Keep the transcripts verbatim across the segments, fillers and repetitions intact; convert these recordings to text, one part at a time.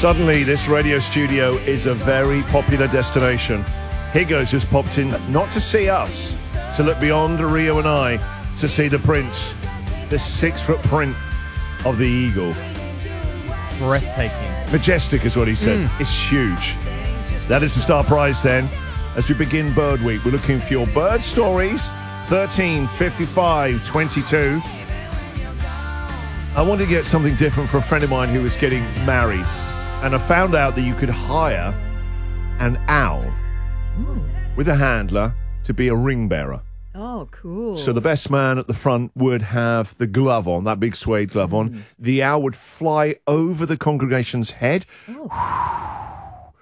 Suddenly, this radio studio is a very popular destination. Higgos has popped in not to see us, to look beyond Rio and I, to see the prince, the six-foot print of the eagle. Breathtaking. Majestic is what he said. Mm. It's huge. That is the star prize then. As we begin Bird Week, we're looking for your bird stories. thirteen fifty-five twenty-two. I wanted to get something different for a friend of mine who was getting married. And I found out that you could hire an owl Ooh. with a handler to be a ring bearer. Oh, cool. So the best man at the front would have the glove on, that big suede glove on. Mm. The owl would fly over the congregation's head. Oh.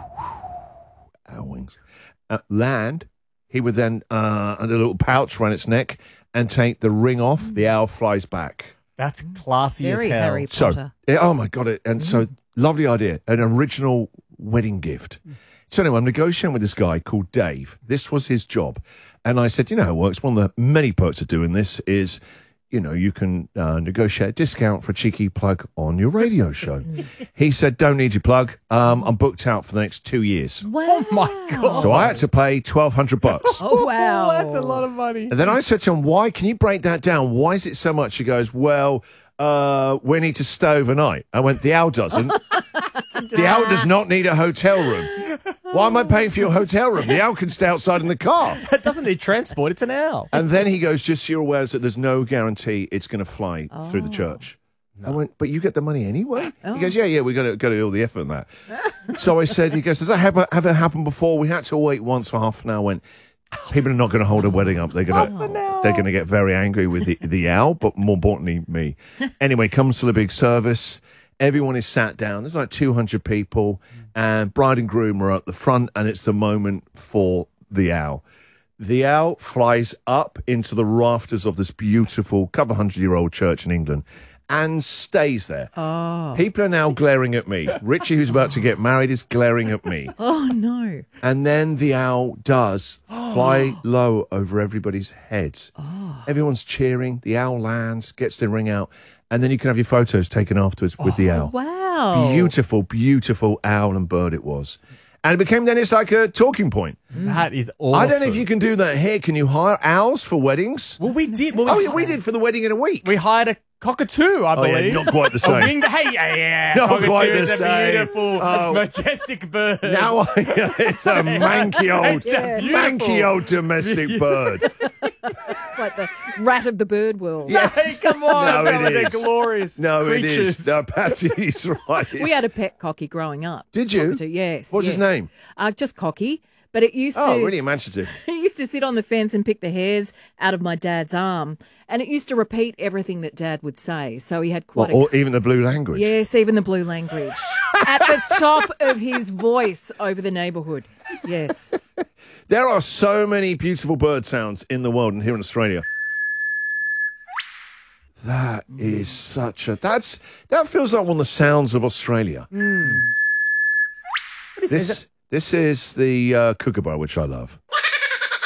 Owl wings. At land, he would then, uh, a little pouch around its neck and take the ring off. Mm. The owl flies back. That's classy Very as hell. Harry Potter. So, yeah, oh my God. It, and mm. so, lovely idea. An original wedding gift. Mm. So anyway, I'm negotiating with this guy called Dave. This was his job. And I said, you know how it works. One of the many perks of doing this is, you know, you can uh, negotiate a discount for a cheeky plug on your radio show. He said, don't need your plug. Um, I'm booked out for the next two years. Wow. Oh, my God. So I had to pay twelve hundred bucks. Oh, wow. That's a lot of money. And then I said to him, why? Can you break that down? Why is it so much? He goes, well, uh, we need to stay overnight. I went, the owl doesn't. The owl does not need a hotel room. Why am I paying for your hotel room? The owl can stay outside in the car. It doesn't need transport. It's an owl. And then he goes, just so you're aware that there's no guarantee it's going to fly oh. through the church. No. I went, but you get the money anyway? Oh. He goes, yeah, yeah, we got to go to all the effort in that. So I said, he goes, does that ever, ever happen before? We had to wait once for half an hour. I went, people are not going to hold a wedding up. They're going to they're going to get very angry with the, the owl, but more importantly, me. Anyway, comes to the big service. Everyone is sat down. There's like two hundred people, and bride and groom are at the front, and it's the moment for the owl. The owl flies up into the rafters of this beautiful, couple hundred year old church in England and stays there. Oh. People are now glaring at me. Richie, who's about to get married, is glaring at me. Oh, no. And then the owl does fly low over everybody's heads. Oh. Everyone's cheering. The owl lands, gets the ring out. And then you can have your photos taken afterwards with oh, the owl. Wow. Beautiful, beautiful owl and bird it was. And it became then it's like a talking point. That is awesome. I don't know if you can do that here. Can you hire owls for weddings? Well, we did. Well, oh, yeah, we did for the wedding in a week. We hired a cockatoo, I believe. Oh, yeah, not quite the same. A winged, hey, yeah, yeah. Not cockatoo quite the is a same. beautiful, oh. majestic bird. Now I, it's a manky old, yeah. manky old domestic bird. It's like the rat of the bird world. Yes. Hey, come on. No, it They're is. glorious No, creatures. it is. No, Patsy's right. We had a pet cocky growing up. Did you? Cockatoo, yes. What's yes. his name? Uh, just Cocky. But it used to... Oh, really imaginative. It used to sit on the fence and pick the hairs out of my dad's arm. And it used to repeat everything that Dad would say. So he had quite well, a... Or even the blue language. Yes, even the blue language. At the top of his voice over the neighbourhood. Yes. There are so many beautiful bird sounds in the world and here in Australia. That is such a... That's That feels like one of the sounds of Australia. Mm. What is this? Is it? This is the uh, kookaburra, which I love.